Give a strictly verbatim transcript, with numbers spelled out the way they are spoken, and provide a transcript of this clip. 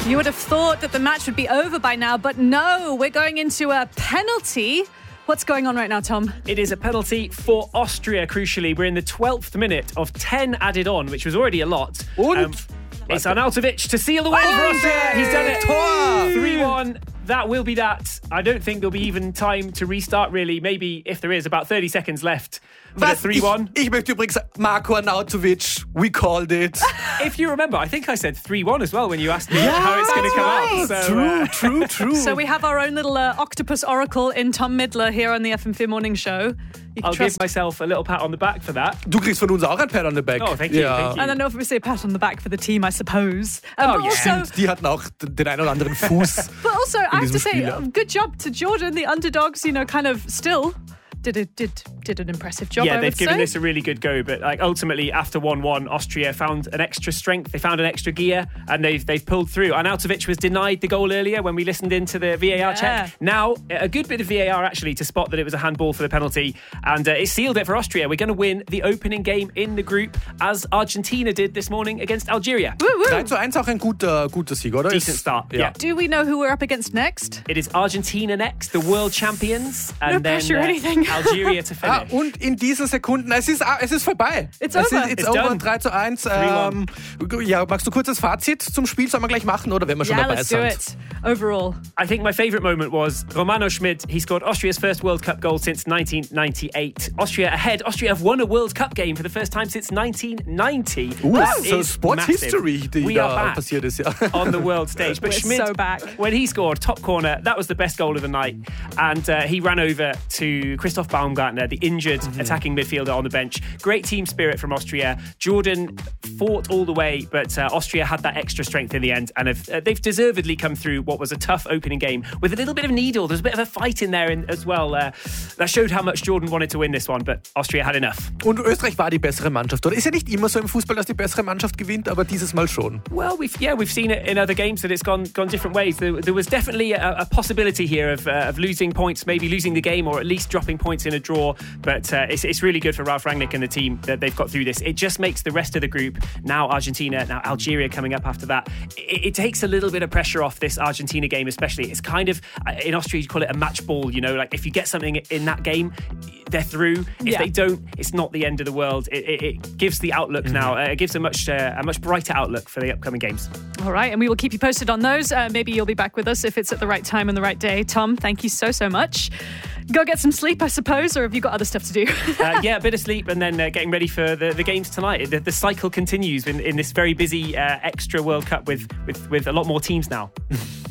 You would have thought that the match would be over by now, but no, we're going into a penalty. What's going on right now, Tom? It is a penalty for Austria, crucially. We're in the twelfth minute of ten added on, which was already a lot. Um, it's Arnautovic to seal the win for Austria. He's done it. three one. That will be that. I don't think there'll be even time to restart, really. Maybe, if there is, about thirty seconds left. But three one. Ich, ich möchte übrigens sagen, Marco Arnautovic, we called it. If you remember, I think I said three one as well when you asked me yeah, how it's going to come right. out. So, true, uh, true, true. So we have our own little uh, octopus oracle in Tom Midler here on the F M four Morning Show. You can I'll trust- give myself a little pat on the back for that. Du kriegst von uns auch ein pat on the back. Oh, thank you, ja. thank you. And then obviously a pat on the back for the team, I suppose. Um, Oh, but yeah. also, Die hatten auch den einen oder anderen Fuß. but also I have to diesem say, Spiel, ja. um, good job to Jordan, the underdogs. You know, kind of still did a, did did an impressive job. Yeah, I they've would given say. this a really good go, but like ultimately after one one, Austria found an extra strength, they found an extra gear, and they've they've pulled through. Arnautovic was denied the goal earlier when we listened into the V A R Yeah. check. Now, a good bit of V A R actually to spot that it was a handball for the penalty, and uh, it sealed it for Austria. We're going to win the opening game in the group, as Argentina did this morning against Algeria. Woo, woo. drei zu eins auch ein guter, guter Sieg, oder? Decent start, yeah. Do we know who we're up against next? It is Argentina next, the world champions, and No then pressure or uh, anything. Algeria to finish. Ah, und in diesen Sekunden, es ist, es ist vorbei. It's es over. Ist, it's It's over, done. drei zu eins. Ähm, ja, magst du kurz das Fazit zum Spiel, sollen wir gleich machen, oder wenn wir schon Yeah, dabei let's do sind? it. Overall. I think my favourite moment was Romano Schmid. He scored Austria's first World Cup goal since nineteen ninety-eight. Austria ahead. Austria have won a World Cup game for the first time since nineteen ninety. Uh, That so is Sports massive. History, die We da are back passiert ist, ja. on the world stage. But We're Schmid, so back. when he scored, top corner, that was the best goal of the night. And uh, he ran over to Christoph Baumgartner, the injured Mm-hmm. attacking midfielder on the bench. Great team spirit from Austria. Jordan fought all the way, but uh, Austria had that extra strength in the end, and have, uh, they've deservedly come through what was a tough opening game with a little bit of needle. There's a bit of a fight in there in, as well. Uh, that showed how much Jordan wanted to win this one, but Austria had enough. Und Österreich war die bessere Mannschaft, oder? Ist ja nicht immer so im Fußball, dass die bessere Mannschaft gewinnt, aber dieses Mal schon. Well, we've yeah we've seen it in other games that it's gone gone different ways. There, there was definitely a, a possibility here of, uh, of losing points, maybe losing the game, or at least dropping points in a draw. But uh, it's it's really good for Ralf Rangnick and the team that they've got through this. It just makes the rest of the group, now Argentina, now Algeria coming up after that, it, it takes a little bit of pressure off this Argentina game, especially. It's kind of, in Austria you call it a match ball, you know, like if you get something in that game, they're through. If Yeah. they don't, it's not the end of the world. It, it, it gives the outlook Mm-hmm. now, uh, it gives a much uh, a much brighter outlook for the upcoming games. All right, and we will keep you posted on those. Uh, maybe you'll be back with us if it's at the right time and the right day. Tom, thank you so, so much. Go get some sleep, I suppose, or have you got other stuff to do? uh, yeah, a bit of sleep and then uh, getting ready for the, the games tonight. The, the cycle continues in, in this very busy uh, extra World Cup with, with, with a lot more teams now.